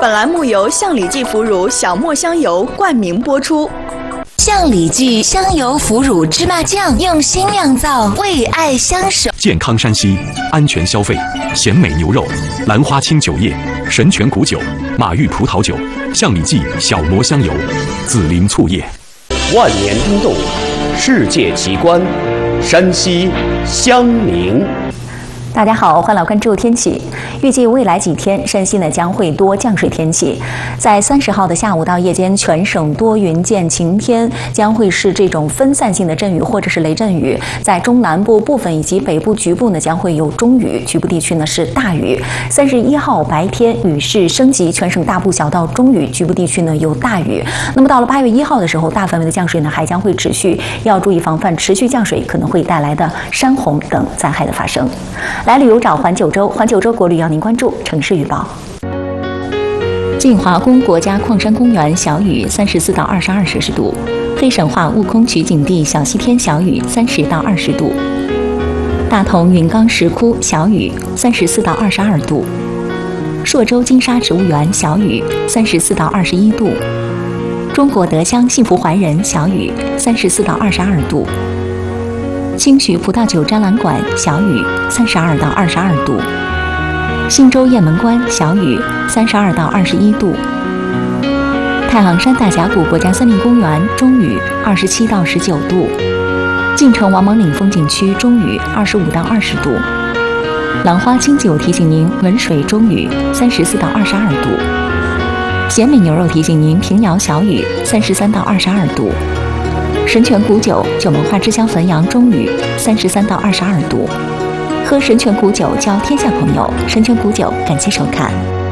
本栏目由象里记腐乳小磨香油冠名播出。 象里记香油腐乳芝麻酱用心酿造，为爱相守。 健康山西，安全消费，鲜美牛肉，兰花清酒业，神泉古酒，马玉葡萄酒，象里记小磨香油，紫菱醋业。 万年冰冻，世界奇观，山西襄宁。 大家好，欢迎来关注天气。预计未来几天，山西呢将会多降水天气。在30号的下午到夜间，全省多云见晴天，将会是这种分散性的阵雨或者是雷阵雨。在中南部部分以及北部局部呢，将会有中雨，局部地区呢是大雨。31号白天雨势升级，全省大部小到中雨，局部地区呢有大雨。那么到了8月1号的时候，大范围的降水呢还将会持续，要注意防范持续降水可能会带来的山洪等灾害的发生。来旅游找环九州，环九州国旅邀您关注城市预报。晋华宫国家矿山公园小雨34到22摄氏度，黑神话悟空取景地小西天小雨30到20度，大同云冈石窟小雨34到22度，朔州金沙植物园小雨34到21度，中国德乡幸福怀仁小雨34到22度。兴许葡萄酒展览馆小雨32到22度，忻州雁门关小雨32到21度，太行山大峡谷国家森林公园中雨27到19度，晋城王莽岭风景区中雨25到20度，兰花清酒提醒您文水中雨34到22度，咸美牛肉提醒您平遥小雨33到22度，神泉古酒九门花之乡汾阳中雨33到22度，喝神泉古酒交天下朋友。神泉古酒，感谢收看。